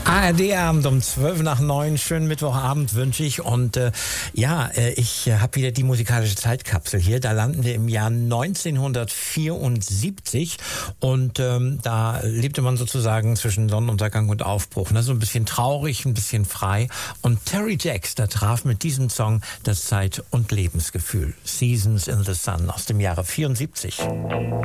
ARD-Abend um 8:12. Schönen Mittwochabend wünsche ich. Und ich habe wieder die musikalische Zeitkapsel hier. Da landen wir im Jahr 1974. Und da lebte man sozusagen zwischen Sonnenuntergang und Aufbruch. Ne? So ein bisschen traurig, ein bisschen frei. Und Terry Jacks, da traf mit diesem Song das Zeit- und Lebensgefühl. Seasons in the Sun aus dem Jahre 74.